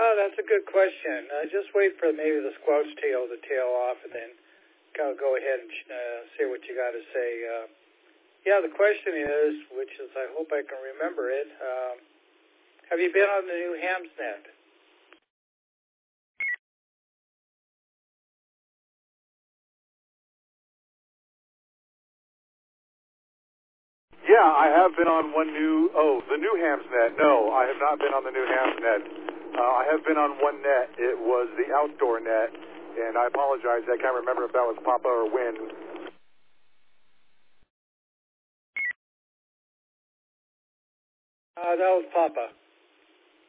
Oh, that's a good question. Just wait for maybe the squelch tail to tail off, and then go ahead and say what you got to say. Yeah, the question is, which is, I hope I can remember it. Have you been on the new Ham's Net? Yeah, I have been on the new Ham's Net. No, I have not been on the new Ham's Net. I have been on one net. It was the outdoor net, and I apologize. I can't remember if that was Papa or Win. That was Papa.